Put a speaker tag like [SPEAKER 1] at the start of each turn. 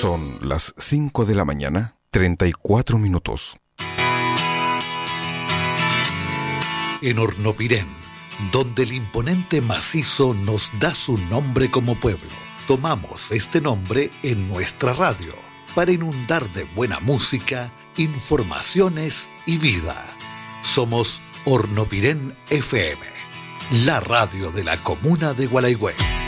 [SPEAKER 1] Son las 5 de la mañana, 34 minutos.
[SPEAKER 2] En Hornopirén, donde el imponente macizo nos da su nombre como pueblo, tomamos este nombre en nuestra radio para inundar de buena música, informaciones y vida. Somos Hornopirén FM, la radio de la comuna de Gualeguay.